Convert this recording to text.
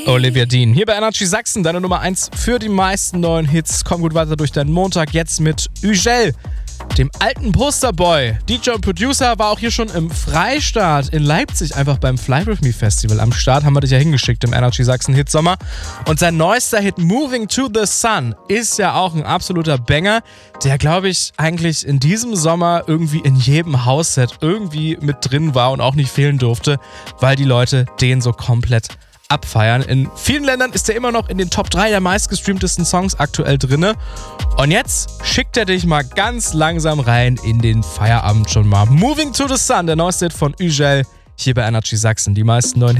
Olivia Dean. Hier bei Energy Sachsen, deine Nummer 1 für die meisten neuen Hits. Komm gut weiter durch deinen Montag. Jetzt mit Ügel, dem alten Posterboy. DJ und Producer war auch hier schon im Freistaat in Leipzig, einfach beim Fly With Me Festival. Am Start haben wir dich ja hingeschickt im Energy Sachsen Hitsommer. Und sein neuester Hit Moving to the Sun ist ja auch ein absoluter Banger, der, glaube ich, eigentlich in diesem Sommer irgendwie in jedem Hausset irgendwie mit drin war und auch nicht fehlen durfte, weil die Leute den so komplett abfeiern. In vielen Ländern ist er immer noch in den Top 3 der meistgestreamtesten Songs aktuell drinne. Und jetzt schickt er dich mal ganz langsam rein in den Feierabend schon mal. Moving to the Sun, der neueste Hit von Ügel, hier bei Energy Sachsen. Die meisten neuen